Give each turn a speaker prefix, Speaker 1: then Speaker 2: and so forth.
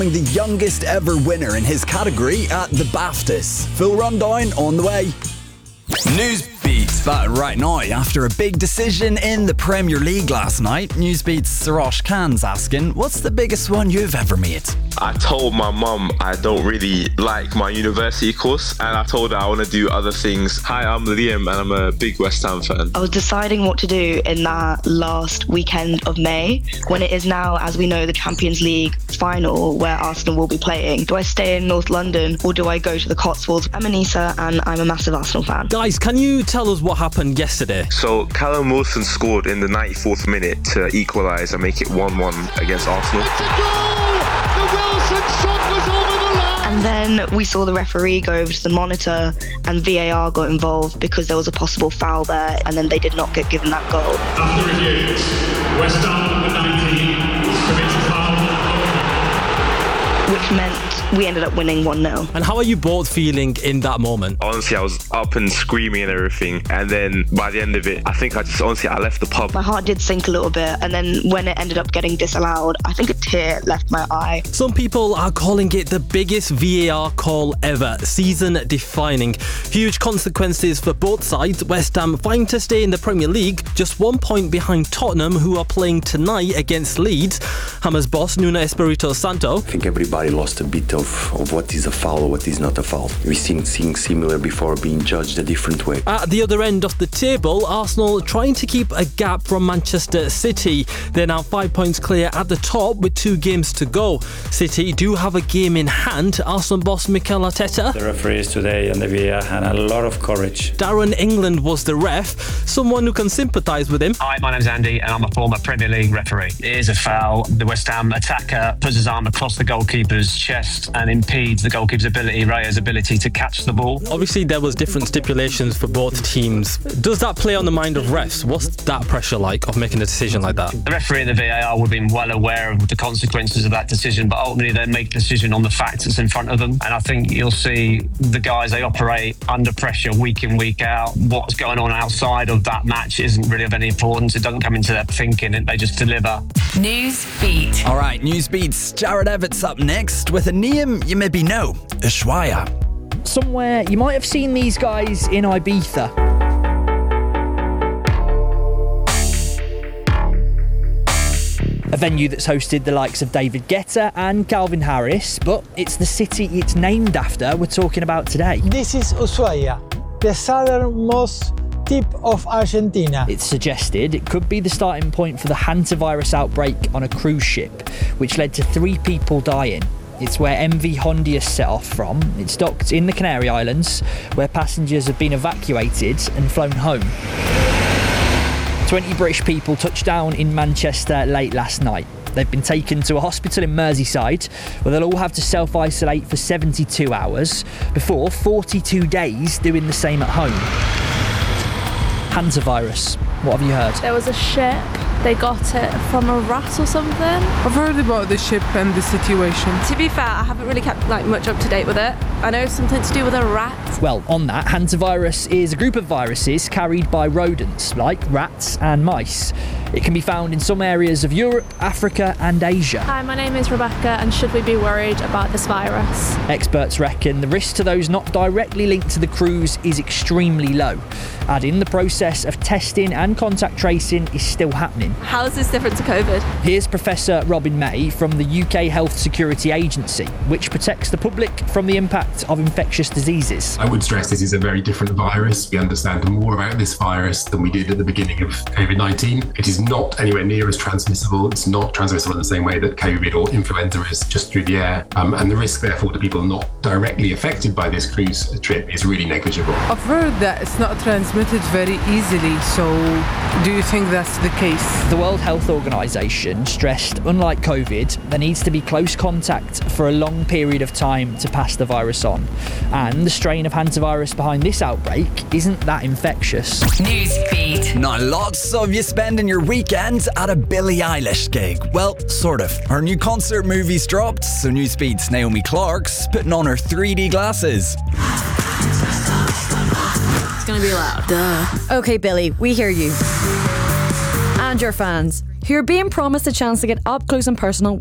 Speaker 1: The youngest ever winner in his category at the BAFTAs. Full rundown on the way. Newsbeat. But right now, after a big decision in the Premier League last night, Newsbeat's Sarosh Khan's asking, what's the biggest one you've ever made?
Speaker 2: I told my mum I don't really like my university course, and I told her I want to do other things. Hi, I'm Liam and I'm a big West Ham fan.
Speaker 3: I was deciding what to do in that last weekend of May, when it is now, as we know, the Champions League final where Arsenal will be playing. Do I stay in North London or do I go to the Cotswolds? I'm Anissa and I'm a massive Arsenal fan.
Speaker 4: Guys, can you tell us what happened yesterday?
Speaker 2: So Callum Wilson scored in the 94th minute to equalise and make it 1-1 against Arsenal.
Speaker 5: It's a goal! The Wilson shot was over the line!
Speaker 3: And then we saw the referee go over to the monitor and VAR got involved because there was a possible foul there, and then they did not get given that goal.
Speaker 6: After review, West Ham number 19 commits foul.
Speaker 3: Which meant we ended up winning 1-0.
Speaker 4: And how are you both feeling in that moment?
Speaker 2: Honestly, I was up and screaming and everything, and then by the end of it, I think I left the pub.
Speaker 3: My heart did sink a little bit, and then when it ended up getting disallowed, I think a tear left my eye.
Speaker 4: Some people are calling it the biggest VAR call ever, season defining. Huge consequences for both sides. West Ham fighting to stay in the Premier League, just 1 point behind Tottenham, who are playing tonight against Leeds. Hammers boss Nuno Espirito Santo.
Speaker 7: I think everybody lost a bit of what is a foul or what is not a foul. We've seen similar before, being judged a different way.
Speaker 4: At the other end of the table, Arsenal trying to keep a gap from Manchester City. They're now 5 points clear at the top with 2 games to go. City do have a game in hand. Arsenal boss Mikel Arteta.
Speaker 8: The referees today and the VAR had a lot of courage.
Speaker 4: Darren England was the ref, someone who can sympathise with him.
Speaker 9: Hi, my name's Andy and I'm a former Premier League referee. It is a foul. The West Ham attacker puts his arm across the goalkeeper's chest and impedes the goalkeeper's ability, Raya's ability to catch the ball.
Speaker 4: Obviously, there was different stipulations for both teams. Does that play on the mind of refs? What's that pressure like of making a decision like that?
Speaker 9: The referee and the VAR would have been well aware of the consequences of that decision, but ultimately they make the decision on the facts that's in front of them. And I think you'll see the guys, they operate under pressure week in, week out. What's going on outside of that match isn't really of any importance. It doesn't come into their thinking, they just deliver.
Speaker 1: Newsbeat. All right, Newsbeat's Jared Everett's up next with a name you maybe know, Ushuaia.
Speaker 10: Somewhere you might have seen these guys in Ibiza. A venue that's hosted the likes of David Guetta and Calvin Harris, but it's the city it's named after we're talking about today.
Speaker 11: This is Ushuaia, the southernmost tip of Argentina.
Speaker 10: It's suggested it could be the starting point for the hantavirus outbreak on a cruise ship, which led to 3 people dying. It's where MV Hondius set off from. It's docked in the Canary Islands, where passengers have been evacuated and flown home. 20 British people touched down in Manchester late last night. They've been taken to a hospital in Merseyside, where they'll all have to self-isolate for 72 hours, before 42 days doing the same at home. Hantavirus. What have you heard?
Speaker 12: There was a ship. They got it from a rat or something.
Speaker 13: I've heard about the ship and the situation.
Speaker 12: To be fair, I haven't really kept much up to date with it. I know something to do with a rat.
Speaker 10: Well, on that, hantavirus is a group of viruses carried by rodents, like rats and mice. It can be found in some areas of Europe, Africa and Asia.
Speaker 12: Hi, my name is Rebecca, and should we be worried about this virus?
Speaker 10: Experts reckon the risk to those not directly linked to the cruise is extremely low, adding the process of testing and contact tracing is still happening.
Speaker 12: How is this different to COVID?
Speaker 10: Here's Professor Robin May from the UK Health Security Agency, which protects the public from the impact of infectious diseases.
Speaker 14: I would stress this is a very different virus. We understand more about this virus than we did at the beginning of COVID-19. It is not anywhere near as transmissible. It's not transmissible in the same way that COVID or influenza is, just through the air. And the risk, therefore, to people not directly affected by this cruise trip is really negligible.
Speaker 13: I've heard that it's not transmitted very easily, so do you think that's the case?
Speaker 10: The World Health Organization stressed, unlike COVID, there needs to be close contact for a long period of time to pass the virus on. And the strain of hantavirus behind this outbreak isn't that infectious.
Speaker 1: Newsbeat. Now, lots of you spending your weekend at a Billie Eilish gig. Well, sort of. Her new concert movie's dropped, so Newsbeat's Naomi Clark's putting on her 3D glasses.
Speaker 15: It's gonna be loud. Duh. Okay, Billie, we hear you. And your fans, who are being promised a chance to get up close and personal